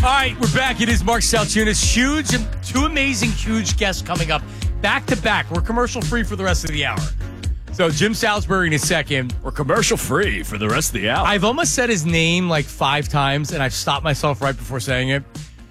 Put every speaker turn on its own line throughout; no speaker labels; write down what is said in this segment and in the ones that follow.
All right, we're back. It is Mark Saltunis. Two amazing, huge guests coming up back to back. We're commercial free for the rest of the hour. So Jim Salisbury in a second.
We're commercial free for the rest of the hour.
I've almost said his name like 5 times, and I've stopped myself right before saying it.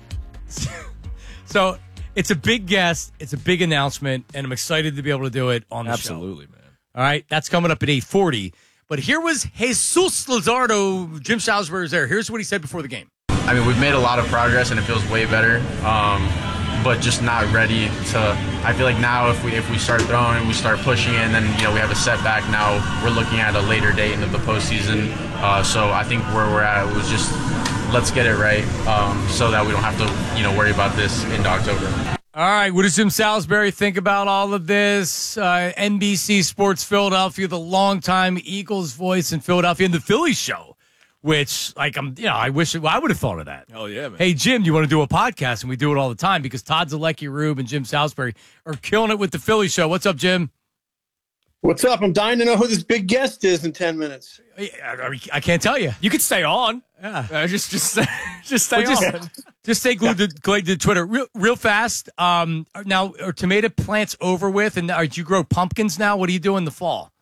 So it's a big guest. It's a big announcement, and I'm excited to be able to do it on the show.
Absolutely, man.
All right, that's coming up at 8:40. But here was Jesus Luzardo. Jim Salisbury was there. Here's what he said before the game.
I mean, we've made a lot of progress, and it feels way better, but just not ready to. I feel like now if we start throwing and we start pushing it, and then we have a setback. Now we're looking at a later date into the postseason. So I think where we're at was just let's get it right, so that we don't have to worry about this into October.
All right, what does Jim Salisbury think about all of this? NBC Sports Philadelphia, the longtime Eagles voice in Philadelphia, and the Phillies show. Which, I wish I would have thought of that.
Oh, yeah, man.
Hey, Jim, do you want to do a podcast? And we do it all the time because Todd Zalecki, Rube, and Jim Salisbury are killing it with the Philly show. What's up, Jim?
What's up? I'm dying to know who this big guest is in 10 minutes.
I can't tell you.
You could stay on.
Yeah.
Just stay on.
Just stay glued to Twitter. Real fast. Now, are tomato plants over with? And do you grow pumpkins now? What do you do in the fall?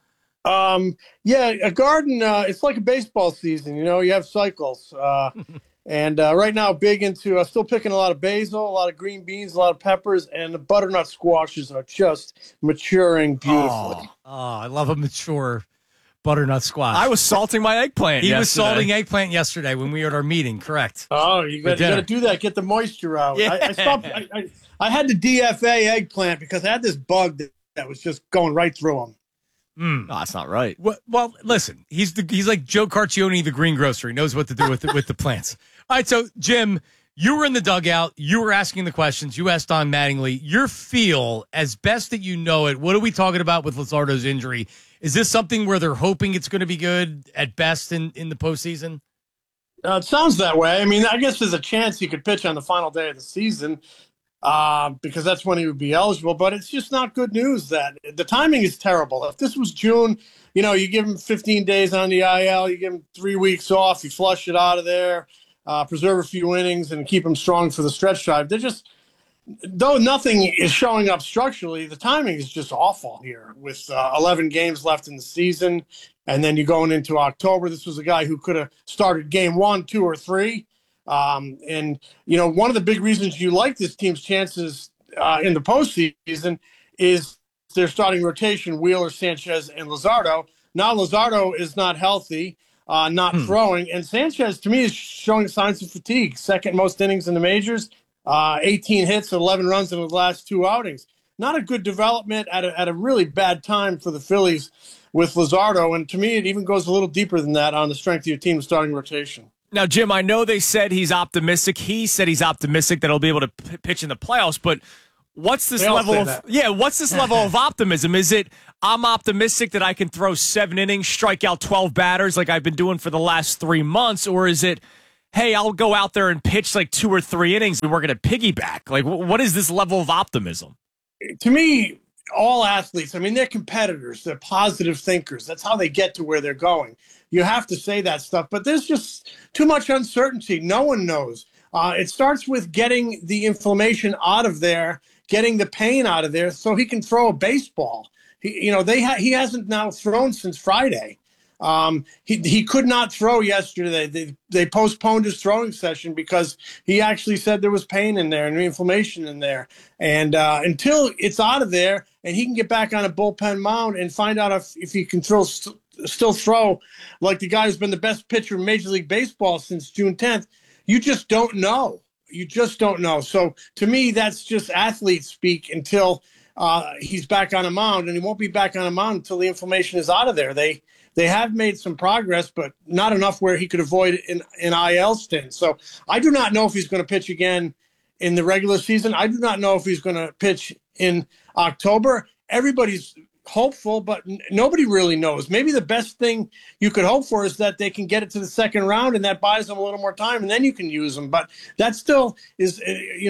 Yeah, a garden, it's like a baseball season, you have cycles. And right now, big into still picking a lot of basil, a lot of green beans, a lot of peppers, and the butternut squashes are just maturing beautifully.
Oh, I love a mature butternut squash.
I was salting my eggplant
He
yesterday.
was salting eggplant yesterday when we were at our meeting, correct?
Oh, you got to do that, get the moisture out.
Yeah.
I stopped. I had to DFA eggplant because I had this bug that was just going right through them.
No, that's not right.
Well, listen, he's like Joe Carcione, the greengrocer. He knows what to do with the plants. All right, so Jim, you were in the dugout. You were asking the questions. You asked Don Mattingly. Your feel, as best that you know it, what are we talking about with Luzardo's injury? Is this something where they're hoping it's going to be good at best in the postseason?
It sounds that way. I mean, I guess there's a chance he could pitch on the final day of the season. Because that's when he would be eligible. But it's just not good news that the timing is terrible. If this was June, you give him 15 days on the IL, you give him 3 weeks off, you flush it out of there, preserve a few innings, and keep him strong for the stretch drive. They're just, though nothing is showing up structurally, the timing is just awful here with 11 games left in the season. And then you're going into October. This was a guy who could have started game 1, 2, or 3. And one of the big reasons you like this team's chances in the postseason is their starting rotation, Wheeler, Sanchez, and Luzardo. Now Luzardo is not healthy, not throwing, and Sanchez, to me, is showing signs of fatigue. Second most innings in the majors, 18 hits, 11 runs in the last 2 outings. Not a good development at a really bad time for the Phillies with Luzardo, and to me, it even goes a little deeper than that on the strength of your team's starting rotation.
Now, Jim, I know they said he's optimistic. He said he's optimistic that he'll be able to pitch in the playoffs, but what's this level of what's this level of optimism? Is it I'm optimistic that I can throw 7 innings, strike out 12 batters like I've been doing for the last 3 months, or is it, hey, I'll go out there and pitch like 2 or 3 innings and we're going to piggyback? Like, what is this level of optimism?
To me, all athletes, I mean, they're competitors. They're positive thinkers. That's how they get to where they're going. You have to say that stuff, but there's just too much uncertainty. No one knows. It starts with getting the inflammation out of there, getting the pain out of there so he can throw a baseball. He hasn't now thrown since Friday. He could not throw yesterday. They postponed his throwing session because he actually said there was pain in there and inflammation in there. And until it's out of there and he can get back on a bullpen mound and find out if he can still throw like the guy who's been the best pitcher in Major League Baseball since June 10th, you just don't know. You just don't know. So to me, that's just athlete speak until he's back on a mound, and he won't be back on a mound until the inflammation is out of there. They have made some progress, but not enough where he could avoid an IL stint. So I do not know if he's going to pitch again in the regular season. I do not know if he's going to pitch in October. Everybody's hopeful, but nobody really knows. Maybe the best thing you could hope for is that they can get it to the second round, and that buys them a little more time, and then you can use them. But that still is,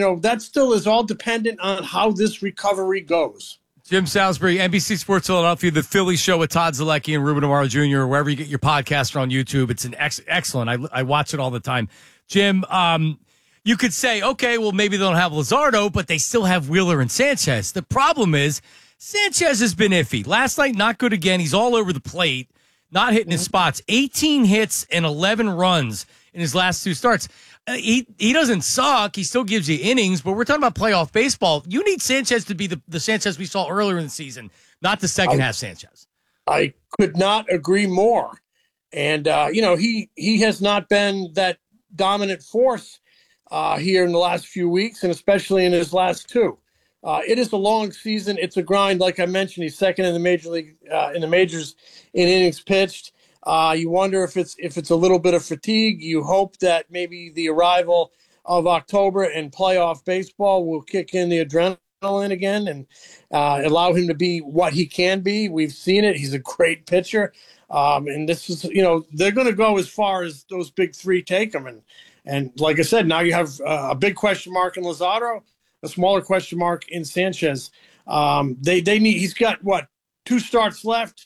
all dependent on how this recovery goes.
Jim Salisbury, NBC Sports Philadelphia, the Philly Show with Todd Zalecki and Ruben Amaro Jr., wherever you get your podcast or on YouTube. It's an excellent. I watch it all the time. Jim, you could say, okay, well, maybe they don't have Luzardo, but they still have Wheeler and Sanchez. The problem is Sanchez has been iffy. Last night, not good again. He's all over the plate, not hitting his spots. 18 hits and 11 runs in his last 2 starts. He doesn't suck. He still gives you innings, but we're talking about playoff baseball. You need Sanchez to be the Sanchez we saw earlier in the season, not the second half Sanchez.
I could not agree more. And, he has not been that dominant force here in the last few weeks, and especially in his last 2. It is a long season. It's a grind. Like I mentioned, he's second in the major league, in the majors in innings pitched. You wonder if it's a little bit of fatigue. You hope that maybe the arrival of October and playoff baseball will kick in the adrenaline again and allow him to be what he can be. We've seen it. He's a great pitcher. And this is, they're going to go as far as those big 3 take him. And like I said, now you have a big question mark in Luzardo, a smaller question mark in Sanchez. He's got 2 starts left.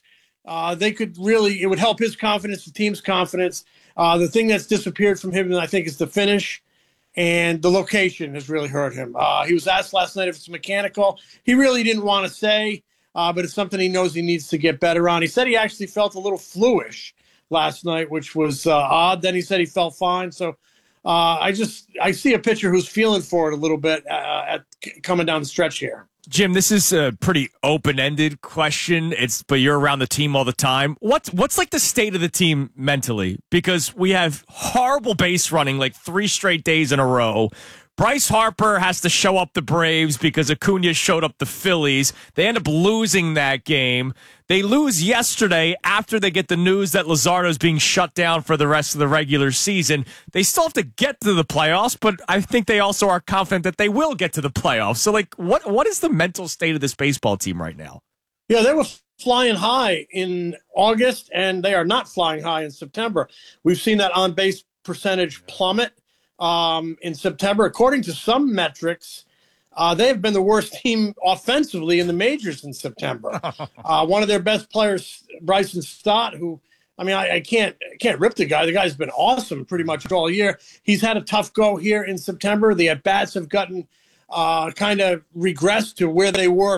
It would help his confidence, the team's confidence. The thing that's disappeared from him, I think, is the finish, and the location has really hurt him. He was asked last night if it's mechanical. He really didn't want to say, but it's something he knows he needs to get better on. He said he actually felt a little fluish last night, which was odd. Then he said he felt fine. So I see a pitcher who's feeling for it a little bit coming down the stretch here.
Jim, this is a pretty open-ended question. But you're around the team all the time. What's like the state of the team mentally? Because we have horrible base running, like 3 straight days in a row. Bryce Harper has to show up the Braves because Acuna showed up the Phillies. They end up losing that game. They lose yesterday after they get the news that Luzardo is being shut down for the rest of the regular season. They still have to get to the playoffs, but I think they also are confident that they will get to the playoffs. So, what is the mental state of this baseball team right now?
Yeah, they were flying high in August, and they are not flying high in September. We've seen that on-base percentage plummet in September. According to some metrics, they have been the worst team offensively in the majors in September. One of their best players, Bryson Stott, who, I can't rip the guy. The guy's been awesome pretty much all year. He's had a tough go here in September. The at-bats have gotten kind of regressed to where they were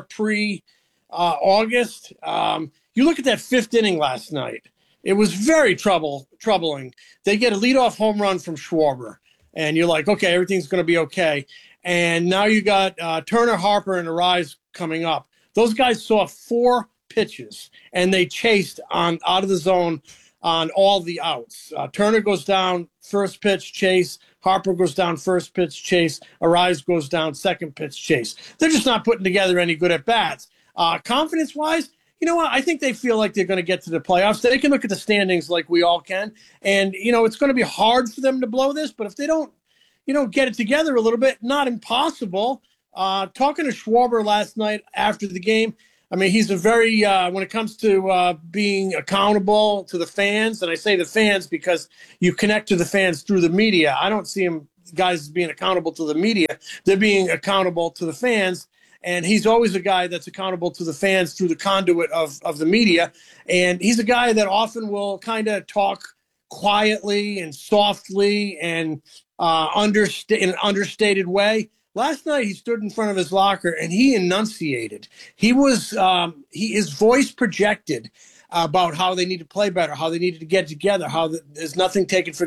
pre-August. You look at that 5th inning last night. It was very troubling. They get a leadoff home run from Schwarber. And you're like, okay, everything's going to be okay. And now you got Turner, Harper, and Arraez coming up. Those guys saw 4 pitches, and they chased out of the zone on all the outs. Turner goes down, first pitch, chase. Harper goes down, first pitch, chase. Arraez goes down, second pitch, chase. They're just not putting together any good at-bats. Confidence-wise, you know what? I think they feel like they're going to get to the playoffs. They can look at the standings like we all can. And, it's going to be hard for them to blow this. But if they don't, get it together a little bit, not impossible. Talking to Schwarber last night after the game, he's a very, when it comes to being accountable to the fans, and I say the fans because you connect to the fans through the media. I don't see him guys being accountable to the media. They're being accountable to the fans. And he's always a guy that's accountable to the fans through the conduit of the media. And he's a guy that often will kind of talk quietly and softly and in an understated way. Last night, he stood in front of his locker and he enunciated. His voice projected about how they need to play better, how they needed to get together, how there's nothing taken for